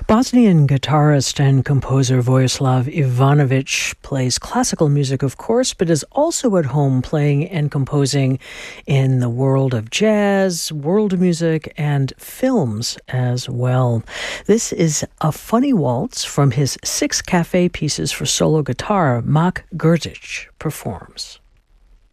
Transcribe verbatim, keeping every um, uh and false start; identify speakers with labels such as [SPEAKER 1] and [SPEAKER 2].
[SPEAKER 1] Bosnian guitarist and composer Vojislav Ivanovic plays classical music, of course, but is also at home playing and composing in the world of jazz, world music, and films as well. This is a funny waltz from his six cafe pieces for solo guitar Mak Grdic performs.